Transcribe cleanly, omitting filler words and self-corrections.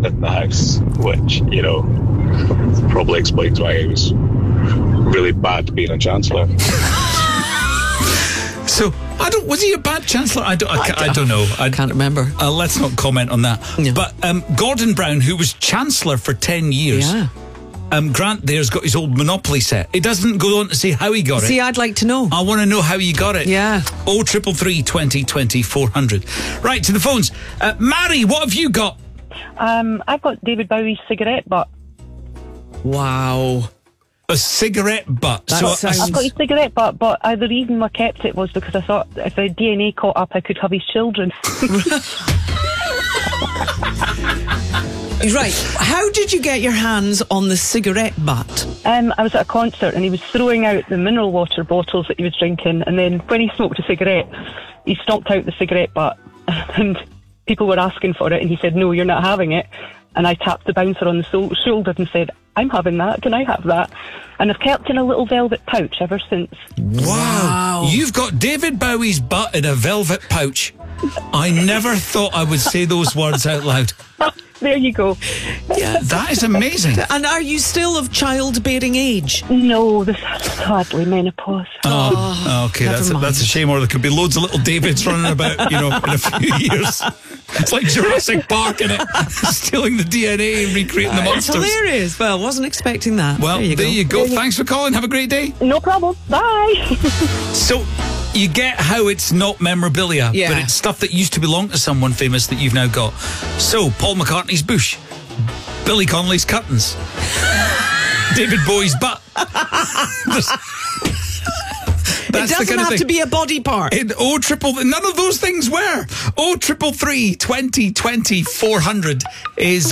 in the house, which, probably explains why he was really bad being a Chancellor. So, was he a bad Chancellor? I don't know. I can't remember. Let's not comment on that. No. But Gordon Brown, who was Chancellor for 10 years, Grant there's got his old Monopoly set. He doesn't go on to say how he got it. See, I'd like to know. I want to know how you got it. Yeah. 0333 20 20 400. Right, to the phones. Mary, what have you got? I've got David Bowie's cigarette butt. Wow. A cigarette butt. I've got his cigarette butt, but the reason I kept it was because I thought if the DNA caught up, I could have his children. Right. How did you get your hands on the cigarette butt? I was at a concert and he was throwing out the mineral water bottles that he was drinking, and then when he smoked a cigarette, he stomped out the cigarette butt, and people were asking for it, and he said, "No, you're not having it." And I tapped the bouncer on the shoulder and said, "I'm having that. Can I have that?" And I've kept it in a little velvet pouch ever since. Wow. You've got David Bowie's butt in a velvet pouch. I never thought I would say those words out loud. There you go. Yeah. That is amazing. And are you still of childbearing age? No, this is sadly menopause. Oh, okay. That's a shame. Or there could be loads of little Davids running about, in a few years. It's like Jurassic Park, innit? Stealing the DNA and recreating the monsters. It's hilarious. Well, wasn't expecting that. Well, there you go. Thanks for calling. Have a great day. No problem. Bye. So, you get how it's not memorabilia, but it's stuff that used to belong to someone famous that you've now got. So, Paul McCartney's bush, Billy Connolly's curtains, David Bowie's butt. It doesn't have to be a body part. None of those things were. 0333 20 20 400 is